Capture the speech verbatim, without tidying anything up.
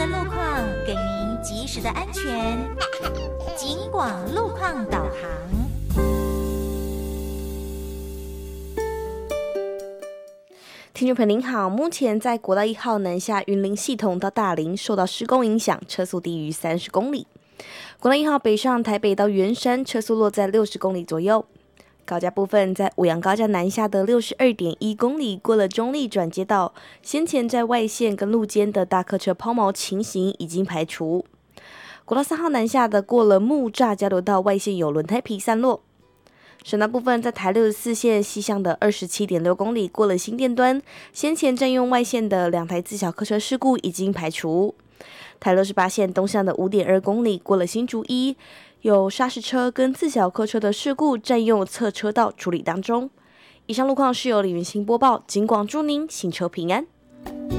路况，给您及时的安全。警广路况导航。 听众朋友您好，目前在国道一号南下云林系统到大林受到施工影响，车速低于三十公里。国道一号北上台北到圆山，车速落在六十公里左右。高架部分在五杨高架南下的六十二点一公里，过了中立转接道，先前在外线跟路肩的大客车抛锚情形已经排除。国道三号南下的过了木栅交流道外线有轮胎皮散落。省道部分在台六十四线西向的二十七点六公里，过了新店端，先前占用外线的两台自小客车事故已经排除。台六十八线东向的五点二公里，过了新竹一，有砂石车跟自小客车的事故占用侧车道处理当中。以上路况是由李云兴播报，警广祝您行车平安。